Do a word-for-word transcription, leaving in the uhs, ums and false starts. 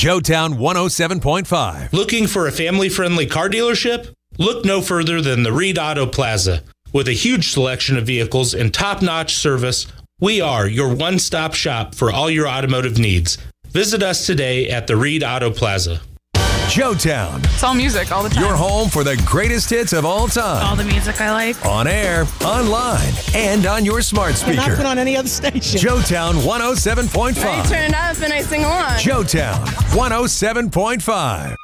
Joetown one oh seven point five. Looking for a family-friendly car dealership? Look no further than the Reed Auto Plaza. With a huge selection of vehicles and top-notch service, we are your one-stop shop for all your automotive needs. Visit us today at the Reed Auto Plaza. Joetown. It's all music all the time. Your home for the greatest hits of all time. All the music I like. On air, online, and on your smart speaker. Not put on any other station. Joetown one oh seven point five. I turn it up and I sing along. Joetown one oh seven point five.